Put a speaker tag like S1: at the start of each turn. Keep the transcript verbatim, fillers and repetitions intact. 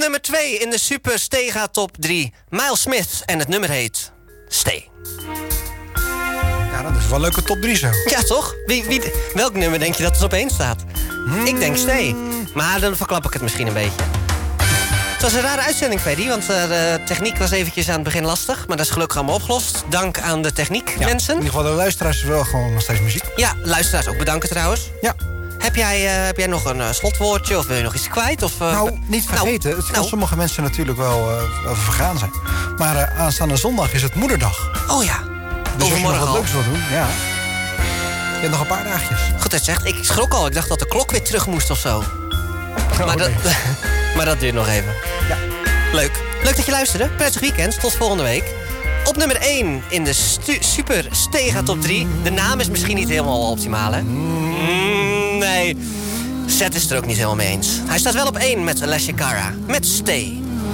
S1: nummer twee in de Super Stega Top drie. Miles Smith en het nummer heet Stay.
S2: Ja, dat is wel een leuke top drie zo.
S1: Ja, toch? Wie, wie, welk nummer denk je dat er op één staat? Hmm. Ik denk Stay. Maar dan verklap ik het misschien een beetje. Het was een rare uitzending, Freddy, want uh, de techniek was eventjes aan het begin lastig. Maar dat is gelukkig allemaal opgelost. Dank aan de techniek,
S2: ja,
S1: mensen.
S2: In ieder geval de luisteraars wel gewoon nog steeds muziek.
S1: Ja, luisteraars ook bedanken trouwens.
S2: Ja.
S1: Heb jij, uh, heb jij nog een uh, slotwoordje of wil je nog iets kwijt? Of, uh,
S2: nou, niet vergeten. Nou, het kan nou. sommige mensen natuurlijk wel uh, vergaan zijn. Maar uh, aanstaande zondag is het Moederdag.
S1: Oh ja.
S2: Dus als je nog wat leuks wil doen, ja. Je hebt nog een paar dagjes.
S1: Goed, dat zegt. Ik schrok al. Ik dacht dat de klok weer terug moest of zo. Oh, maar, nee. dat, maar dat duurt nog even.
S2: Ja.
S1: Leuk. Leuk dat je luisterde. Prettig weekend. Tot volgende week. Op nummer één in de Super Stega Top drie. De naam is misschien niet helemaal optimaal, hè? Mm, nee. Zet is het er ook niet helemaal mee eens. Hij staat wel op één met Alessia Cara. Met Stay.